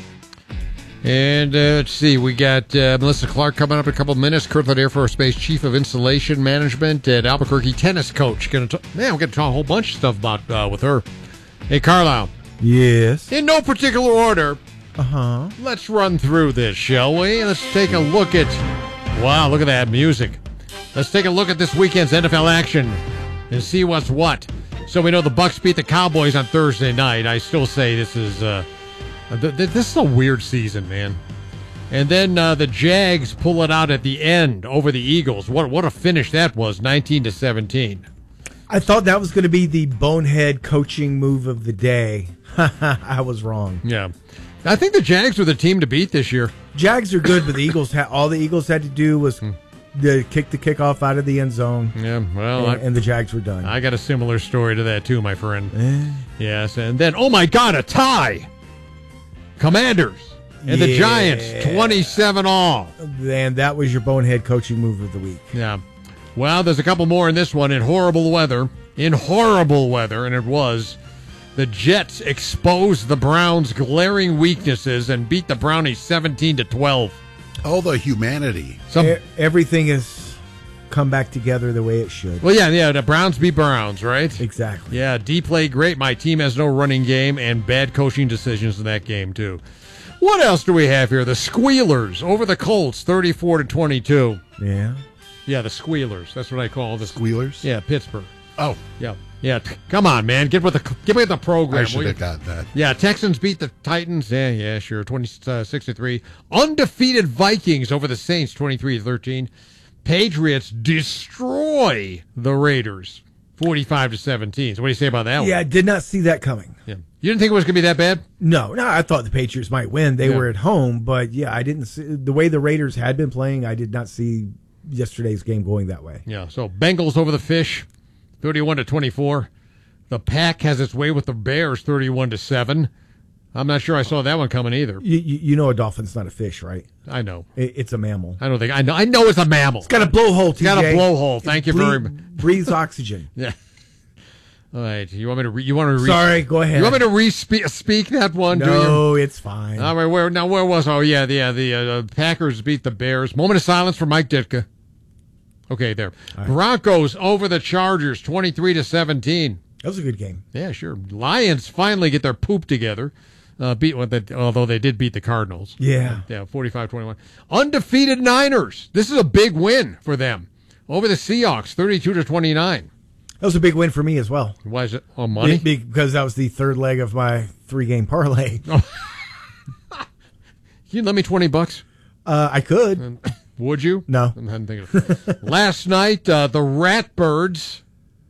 And let's see. We got Melissa Clark coming up in a couple of minutes. Kirtland Air Force Base Chief of Installation Management and Albuquerque tennis coach. We're going to talk a whole bunch of stuff about with her. Hey, Carlisle. Yes. In no particular order. Uh-huh. Let's run through this, shall we? Let's take a look at... Wow, look at that music. Let's take a look at this weekend's NFL action and see what's what. So we know the Bucs beat the Cowboys on Thursday night. I still say this is a weird season, man. And then the Jags pull it out at the end over the Eagles. What a finish that was, 19-17. I thought that was going to be the bonehead coaching move of the day. I was wrong. Yeah. I think the Jags were the team to beat this year. Jags are good, but the Eagles all the Eagles had to do was kick the kickoff out of the end zone. Yeah, well, and the Jags were done. I got a similar story to that too, my friend. Yes, and then oh my God, a tie. Commanders and the Giants, 27-all. And that was your bonehead coaching move of the week. Yeah. Well, there's a couple more in this one. In horrible weather, and it was. The Jets exposed the Browns' glaring weaknesses and beat the Brownies 17-12. Oh, the humanity. Everything has come back together the way it should. Well, yeah, the Browns beat Browns, right? Exactly. Yeah, D played great. My team has no running game and bad coaching decisions in that game, too. What else do we have here? The Squealers over the Colts, 34-22. Yeah. Yeah, the Squealers. That's what I call the Squealers? Yeah, Pittsburgh. Oh. Yeah. Yeah, come on, man. Get with the program. I should have got that. Yeah, Texans beat the Titans. Yeah, sure. 26-3. Undefeated Vikings over the Saints, 23-13. Patriots destroy the Raiders, 45-17. So what do you say about that one? Yeah, I did not see that coming. Yeah. You didn't think it was going to be that bad? No, I thought the Patriots might win. They were at home, but yeah, I didn't see the way the Raiders had been playing. I did not see yesterday's game going that way. Yeah, so Bengals over the Fish, 31-24. The Pack has its way with the Bears, 31-7. I'm not sure I saw that one coming either. You know a dolphin's not a fish, right? I know. It's a mammal. I know it's a mammal. It's got a blowhole, TJ. It's got a blowhole. Thank you very much. Breathes oxygen. Yeah. All right, you want me to? Sorry, go ahead. You want me to speak that one? No, it's fine. All right, where was? Oh yeah, the Packers beat the Bears. Moment of silence for Mike Ditka. Okay, there. Right. Broncos over the Chargers, 23-17. That was a good game. Yeah, sure. Lions finally get their poop together. Although they did beat the Cardinals. Yeah. Yeah, 45-21. Undefeated Niners. This is a big win for them. Over the Seahawks, 32-29. That was a big win for me as well. Why is it? On money? Because that was the third leg of my 3-game parlay. Oh. You let me $20? I could. Would you? No. I'm thinking of Last night, the Ratbirds,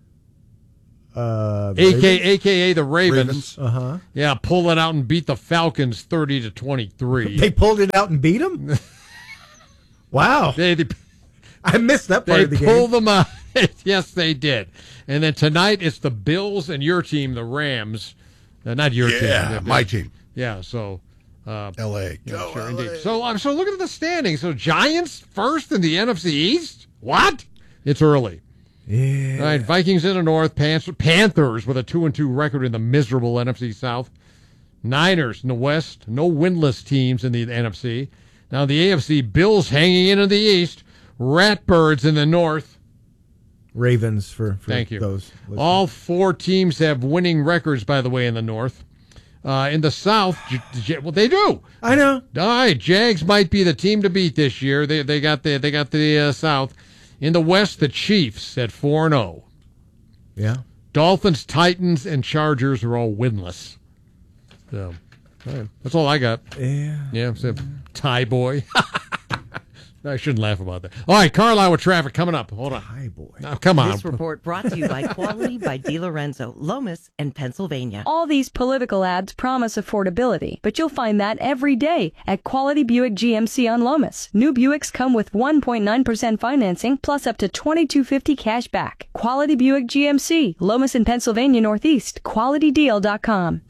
AKA the Ravens. Uh-huh. Yeah, pull it out and beat the Falcons 30-23. They pulled it out and beat them? Wow. I missed that part of the game. They pulled them out. Yes, they did. And then tonight, it's the Bills and your team, the Rams. Not your team. Yeah, my team. Yeah, so... L.A. Yeah, sure, indeed. So looking at the standings. So Giants first in the NFC East? What? It's early. Yeah. All right, Vikings in the North. Panthers with a 2-2 record in the miserable NFC South. Niners in the West. No winless teams in the NFC. Now the AFC, Bills hanging in the East. Ratbirds in the North. Ravens for Thank you. Those. All four teams have winning records, by the way, in the North. In the South, well, they do. I know. All right, Jags might be the team to beat this year. They got the South. In the West, the Chiefs at 4-0. Yeah. Dolphins, Titans, and Chargers are all winless. So, all right, that's all I got. Yeah. So, tie boy. I shouldn't laugh about that. All right, Carlisle with traffic coming up. Hold on. Hi, boy. Now, come on. This report brought to you by Quality by DiLorenzo, Lomas, and Pennsylvania. All these political ads promise affordability, but you'll find that every day at Quality Buick GMC on Lomas. New Buicks come with 1.9% financing plus up to $2,250 cash back. Quality Buick GMC, Lomas and Pennsylvania Northeast. QualityDeal.com.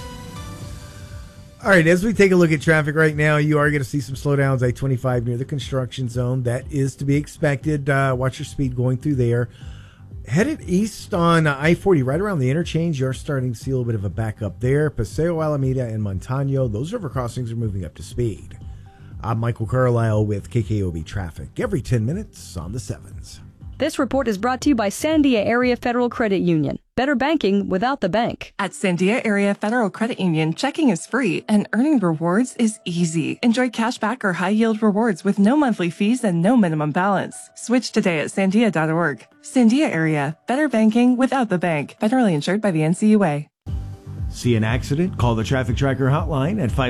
All right, as we take a look at traffic right now, you are going to see some slowdowns, I-25 near the construction zone. That is to be expected. Watch your speed going through there. Headed east on I-40, right around the interchange, you're starting to see a little bit of a backup there. Paseo, Alameda, and Montano, those river crossings are moving up to speed. I'm Michael Carlisle with KKOB Traffic, every 10 minutes on the 7s. This report is brought to you by Sandia Area Federal Credit Union. Better banking without the bank. At Sandia Area Federal Credit Union, checking is free and earning rewards is easy. Enjoy cashback or high-yield rewards with no monthly fees and no minimum balance. Switch today at sandia.org. Sandia Area, better banking without the bank. Federally insured by the NCUA. See an accident? Call the Traffic Tracker hotline at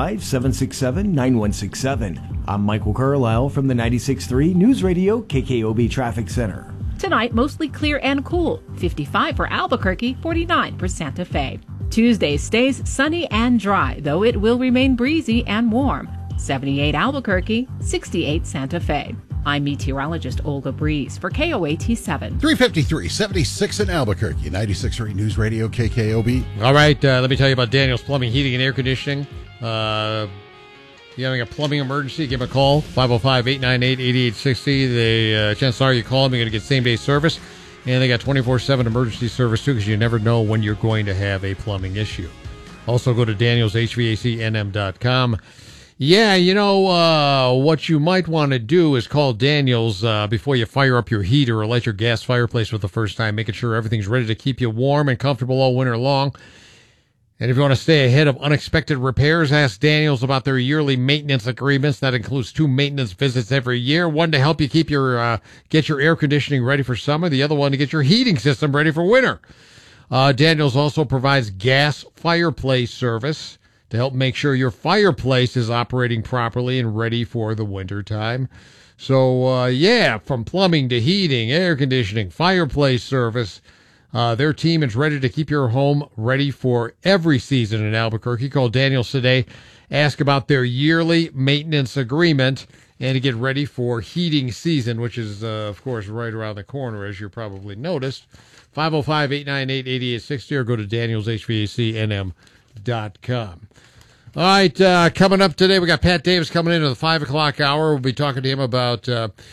505-767-9167. I'm Michael Carlisle from the 96.3 News Radio KKOB Traffic Center. Tonight, mostly clear and cool. 55 for Albuquerque, 49 for Santa Fe. Tuesday stays sunny and dry, though it will remain breezy and warm. 78 Albuquerque, 68 Santa Fe. I'm meteorologist Olga Breeze for KOAT 7. 353, 76 in Albuquerque, 96.3 News Radio KKOB. All right, let me tell you about Daniel's Plumbing, Heating, and Air Conditioning. You're having a plumbing emergency, give them a call, 505-898-8860. Chances are you call them, you're going to get same-day service. And they got 24/7 emergency service, too, because you never know when you're going to have a plumbing issue. Also, go to danielshvacnm.com. Yeah, you know, what you might want to do is call Daniels before you fire up your heater or light your gas fireplace for the first time, making sure everything's ready to keep you warm and comfortable all winter long. And if you want to stay ahead of unexpected repairs, ask Daniels about their yearly maintenance agreements. That includes 2 maintenance visits every year, one to help you keep your get your air conditioning ready for summer, the other one to get your heating system ready for winter. Daniels also provides gas fireplace service to help make sure your fireplace is operating properly and ready for the winter time. So, from plumbing to heating, air conditioning, fireplace service, their team is ready to keep your home ready for every season in Albuquerque. Call Daniels today. Ask about their yearly maintenance agreement and to get ready for heating season, which is, of course, right around the corner, as you probably noticed. 505-898-8860 or go to danielshvacnm.com. All right, coming up today, we got Pat Davis coming into the 5 o'clock hour. We'll be talking to him about,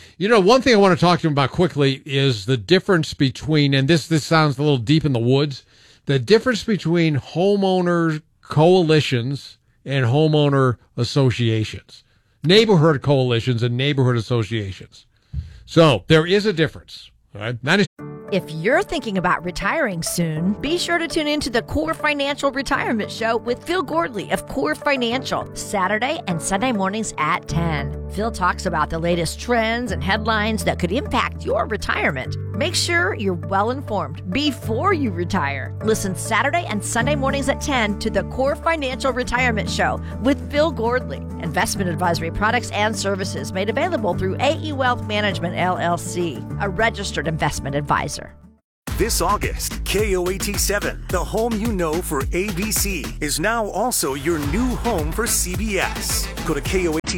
one thing I want to talk to him about quickly is the difference between, and this sounds a little deep in the woods, the difference between homeowner coalitions and homeowner associations, neighborhood coalitions and neighborhood associations. So there is a difference. All right. If you're thinking about retiring soon, be sure to tune into the Core Financial Retirement Show with Phil Gordley of Core Financial, Saturday and Sunday mornings at 10. Phil talks about the latest trends and headlines that could impact your retirement. Make sure you're well informed before you retire. Listen Saturday and Sunday mornings at 10 to the Core Financial Retirement Show with Phil Gordley. Investment advisory products and services made available through AE Wealth Management, LLC, a registered investment advisor. This August, KOAT7, the home you know for ABC, is now also your new home for CBS. Go to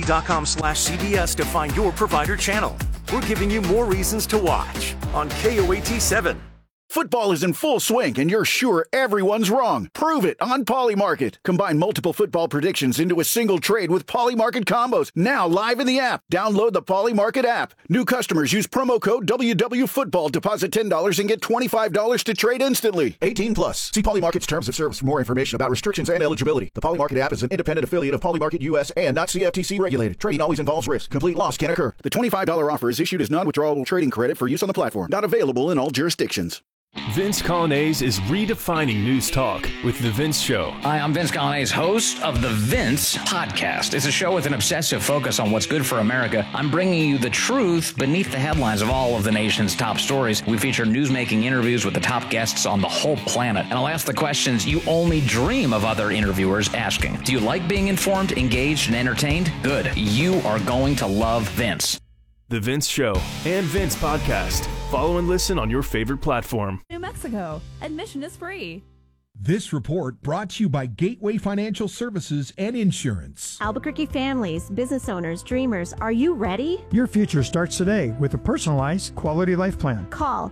KOAT.com/CBS to find your provider channel. We're giving you more reasons to watch on KOAT7. Football is in full swing, and you're sure everyone's wrong. Prove it on Polymarket. Combine multiple football predictions into a single trade with Polymarket combos. Now live in the app. Download the Polymarket app. New customers use promo code WWFootball. Deposit $10 and get $25 to trade instantly. 18 plus. See Polymarket's terms of service for more information about restrictions and eligibility. The Polymarket app is an independent affiliate of Polymarket US and not CFTC regulated. Trading always involves risk. Complete loss can occur. The $25 offer is issued as non-withdrawable trading credit for use on the platform. Not available in all jurisdictions. Vince Colonnese is redefining news talk with The Vince Show. Hi, I'm Vince Colonnese, host of The Vince Podcast. It's a show with an obsessive focus on what's good for America. I'm bringing you the truth beneath the headlines of all of the nation's top stories. We feature newsmaking interviews with the top guests on the whole planet. And I'll ask the questions you only dream of other interviewers asking. Do you like being informed, engaged, and entertained? Good. You are going to love Vince. The Vince Show and Vince Podcast. Follow and listen on your favorite platform. New Mexico. Admission is free. This report brought to you by Gateway Financial Services and Insurance. Albuquerque families, business owners, dreamers, are you ready? Your future starts today with a personalized quality life plan. Call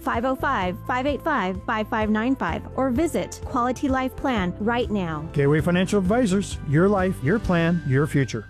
505-585-5595 or visit Quality Life Plan right now. Gateway Financial Advisors, your life, your plan, your future.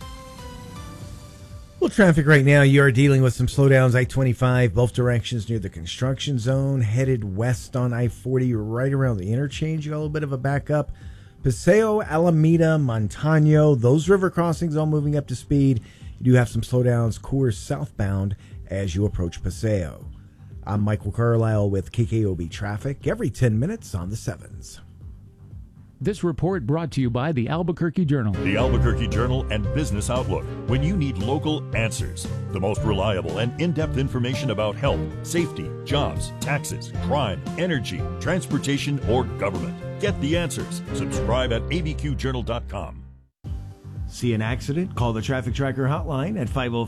Well, traffic right now, you are dealing with some slowdowns. I-25, both directions near the construction zone, headed west on I-40, right around the interchange. You got a little bit of a backup. Paseo, Alameda, Montano, those river crossings all moving up to speed. You do have some slowdowns, Coors southbound as you approach Paseo. I'm Michael Carlisle with KKOB Traffic, every 10 minutes on the 7s. This report brought to you by the Albuquerque Journal. The Albuquerque Journal and Business Outlook. When you need local answers, the most reliable and in-depth information about health, safety, jobs, taxes, crime, energy, transportation, or government. Get the answers. Subscribe at abqjournal.com. See an accident? Call the Traffic Tracker hotline at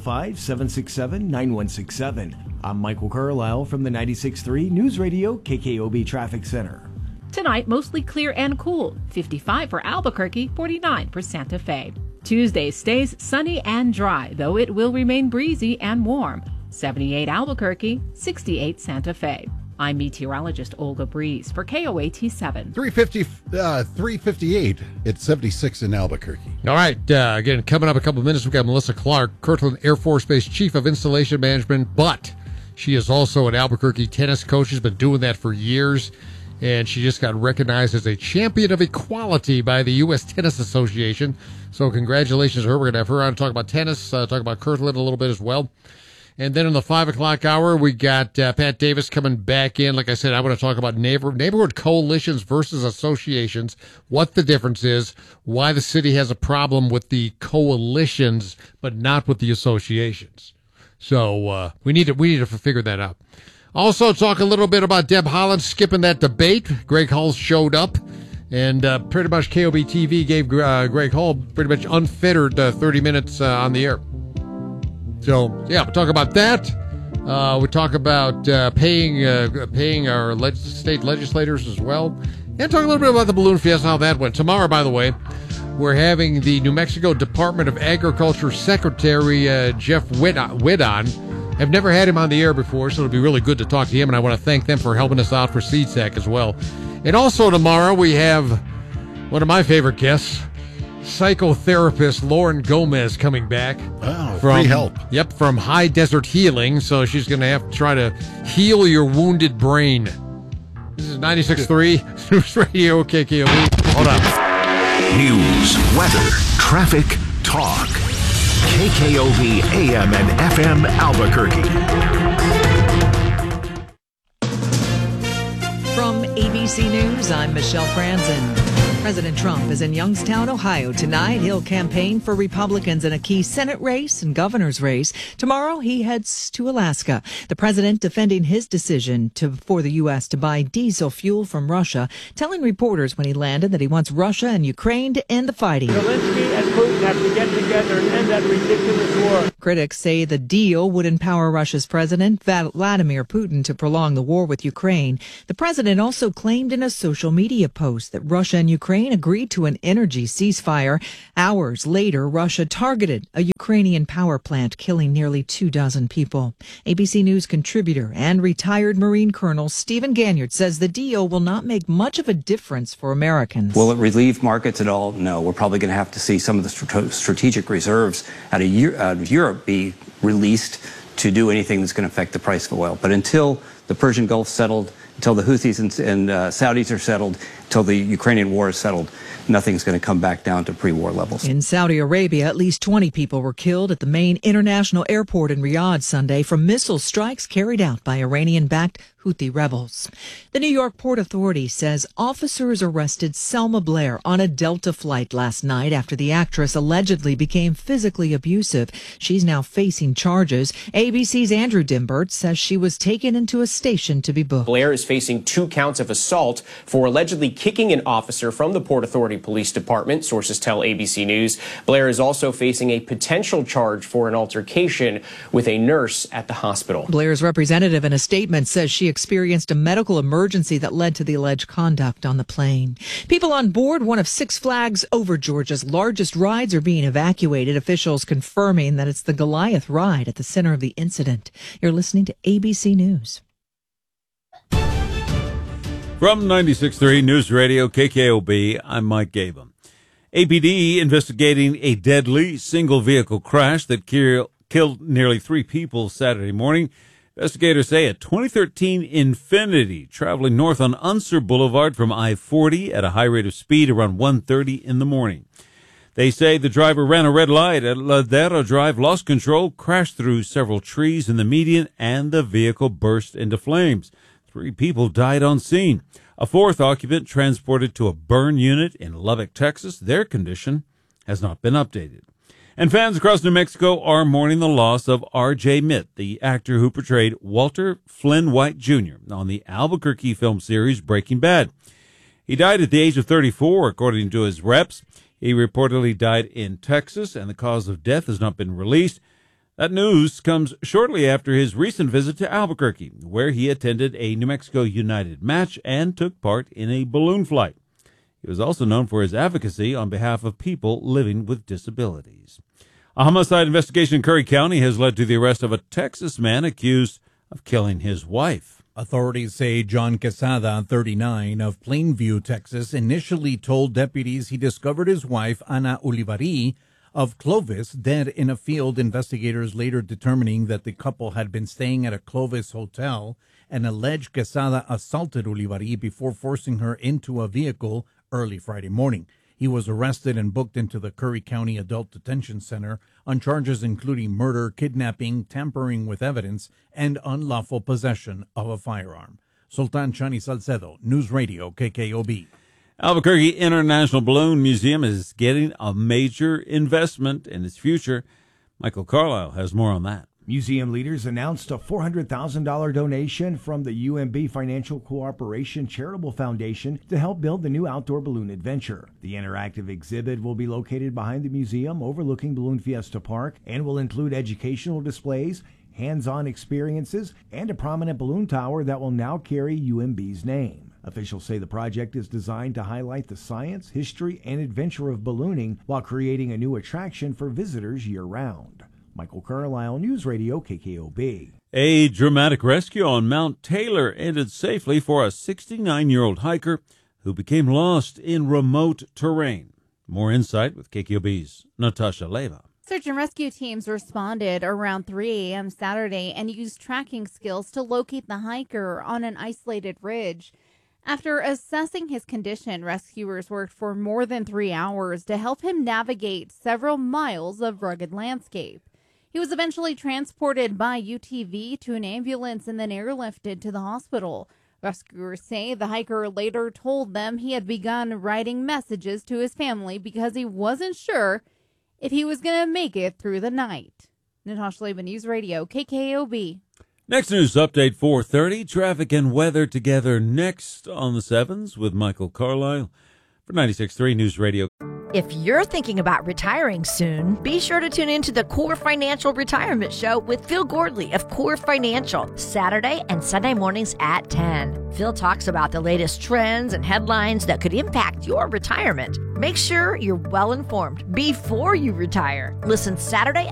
505-767-9167. I'm Michael Carlisle from the 96.3 News Radio KKOB Traffic Center. Tonight, mostly clear and cool. 55 for Albuquerque, 49 for Santa Fe. Tuesday stays sunny and dry, though it will remain breezy and warm. 78 Albuquerque, 68 Santa Fe. I'm meteorologist Olga Breeze for KOAT7. 358. It's 76 in Albuquerque. All right. Again, coming up a couple of minutes, we've got Melissa Clark, Kirtland Air Force Base Chief of Installation Management, but she is also an Albuquerque tennis coach. She's been doing that for years. And she just got recognized as a champion of equality by the U.S. Tennis Association. So congratulations to her. We're going to have her on to talk about tennis, talk about Kirtland a little bit as well. And then in the 5 o'clock hour, we got Pat Davis coming back in. Like I said, I want to talk about neighborhood coalitions versus associations, what the difference is, why the city has a problem with the coalitions but not with the associations. So we need to figure that out. Also, talk a little bit about Deb Haaland skipping that debate. Greg Hull showed up, and pretty much KOB TV gave Greg Hull pretty much unfettered 30 minutes on the air. So, yeah, we'll talk about that. We'll talk about paying our state legislators as well. And talk a little bit about the Balloon Fiesta, how that went. Tomorrow, by the way, we're having the New Mexico Department of Agriculture Secretary Jeff Whiddon. I've never had him on the air before, so it'll be really good to talk to him, and I want to thank them for helping us out for SeedSack as well. And also tomorrow we have one of my favorite guests, psychotherapist Lauren Gomez coming back. Oh, free help. Yep, from High Desert Healing. So she's going to have to try to heal your wounded brain. This is 96.3 News Radio KKOB. Hold on. News, weather, traffic, talk. KKOB AM and FM Albuquerque. From ABC News, I'm Michelle Franzen. President Trump is in Youngstown, Ohio tonight. He'll campaign for Republicans in a key Senate race and governor's race. Tomorrow, he heads to Alaska. The president defending his decision for the U.S. to buy diesel fuel from Russia, telling reporters when he landed that he wants Russia and Ukraine to end the fighting. Zelensky and Putin have to get together and end that ridiculous war. Critics say the deal would empower Russia's President Vladimir Putin to prolong the war with Ukraine. The president also claimed in a social media post that Russia and Ukraine agreed to an energy ceasefire. Hours later, Russia targeted a Ukrainian power plant, killing nearly 24 people. ABC News contributor and retired Marine Colonel Stephen Ganyard says the deal will not make much of a difference for Americans. Will it relieve markets at all? No. We're probably going to have to see some of the strategic reserves out of Europe be released to do anything that's going to affect the price of oil. But until the Persian Gulf settled, until the Houthis and Saudis are settled, until the Ukrainian war is settled, nothing's going to come back down to pre-war levels. In Saudi Arabia, at least 20 people were killed at the main international airport in Riyadh Sunday from missile strikes carried out by Iranian-backed Houthi rebels. The New York Port Authority says officers arrested Selma Blair on a Delta flight last night after the actress allegedly became physically abusive. She's now facing charges. ABC's Andrew Dimbert says she was taken into a station to be booked. Blair is facing 2 counts of assault for allegedly kicking an officer from the Port Authority Police Department, sources tell ABC News. Blair is also facing a potential charge for an altercation with a nurse at the hospital. Blair's representative in a statement says she experienced a medical emergency that led to the alleged conduct on the plane. People on board one of Six Flags Over Georgia's largest rides are being evacuated, officials confirming that it's the Goliath ride at the center of the incident. You're listening to ABC News. From 96.3 News Radio KKOB, I'm Mike Gabum. APD investigating a deadly single-vehicle crash that killed nearly 3 people Saturday morning. Investigators say a 2013 Infiniti traveling north on Unser Boulevard from I-40 at a high rate of speed around 1:30 in the morning. They say the driver ran a red light at Ladera Drive, lost control, crashed through several trees in the median, and the vehicle burst into flames. 3 people died on scene. A 4th occupant transported to a burn unit in Lubbock, Texas. Their condition has not been updated. And fans across New Mexico are mourning the loss of R.J. Mitt, the actor who portrayed Walter Flynn White Jr. on the Albuquerque film series Breaking Bad. He died at the age of 34, according to his reps. He reportedly died in Texas, and the cause of death has not been released. That news comes shortly after his recent visit to Albuquerque, where he attended a New Mexico United match and took part in a balloon flight. He was also known for his advocacy on behalf of people living with disabilities. A homicide investigation in Curry County has led to the arrest of a Texas man accused of killing his wife. Authorities say John Quesada, 39, of Plainview, Texas, initially told deputies he discovered his wife, Ana Ulivari, of Clovis, dead in a field. Investigators later determining that the couple had been staying at a Clovis hotel and alleged Quesada assaulted Ulivari before forcing her into a vehicle early Friday morning. He was arrested and booked into the Curry County Adult Detention Center on charges including murder, kidnapping, tampering with evidence, and unlawful possession of a firearm. Sultan Chani Salcedo, News Radio, KKOB. Albuquerque International Balloon Museum is getting a major investment in its future. Michael Carlisle has more on that. Museum leaders announced a $400,000 donation from the UMB Financial Cooperation Charitable Foundation to help build the new outdoor balloon adventure. The interactive exhibit will be located behind the museum overlooking Balloon Fiesta Park and will include educational displays, hands-on experiences, and a prominent balloon tower that will now carry UMB's name. Officials say the project is designed to highlight the science, history, and adventure of ballooning while creating a new attraction for visitors year-round. Michael Carlisle, News Radio, KKOB. A dramatic rescue on Mount Taylor ended safely for a 69-year-old hiker who became lost in remote terrain. More insight with KQOB's Natasha Leva. Search and rescue teams responded around 3 a.m. Saturday and used tracking skills to locate the hiker on an isolated ridge. After assessing his condition, rescuers worked for more than 3 hours to help him navigate several miles of rugged landscape. He was eventually transported by UTV to an ambulance and then airlifted to the hospital. Rescuers say the hiker later told them he had begun writing messages to his family because he wasn't sure if he was going to make it through the night. Natasha Leba, News Radio, KKOB. Next news update, 4:30. Traffic and weather together next on the 7s with Michael Carlisle for 96.3 News Radio. If you're thinking about retiring soon, be sure to tune into the Core Financial Retirement Show with Phil Gordley of Core Financial, Saturday and Sunday mornings at 10. Phil talks about the latest trends and headlines that could impact your retirement. Make sure you're well informed before you retire. Listen Saturday